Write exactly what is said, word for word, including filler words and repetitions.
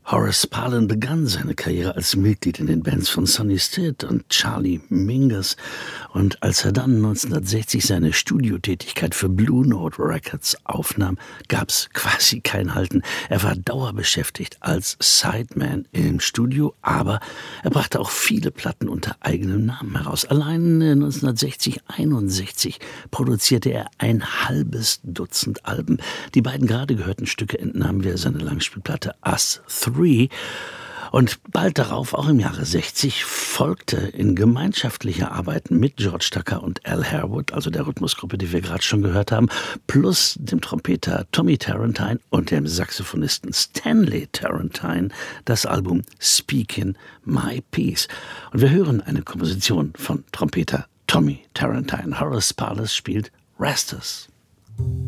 Horace Parlan begann seine Karriere als Mitglied in den Bands von Sonny Stitt und Charlie Mingus. Und als er dann neunzehnhundertsechzig seine Studiotätigkeit für Blue Note Records aufnahm, gab's quasi kein Halten. Er war dauerbeschäftigt als Sideman im Studio, aber er brachte auch viele Platten unter eigenem Namen heraus. Allein neunzehnhundertsechzig, einundsechzig produzierte er ein halbes Dutzend Alben. Die beiden gerade gehörten Stücke entnahmen wir seine Langspielplatte Us Three. Und bald darauf, auch im Jahre sechzig, folgte in gemeinschaftlicher Arbeit mit George Tucker und Al Harewood, also der Rhythmusgruppe, die wir gerade schon gehört haben, plus dem Trompeter Tommy Tarantine und dem Saxophonisten Stanley Tarantine, das Album Speaking My Piece. Und wir hören eine Komposition von Trompeter Tommy Tarantine. Horace Parlan spielt Rastus.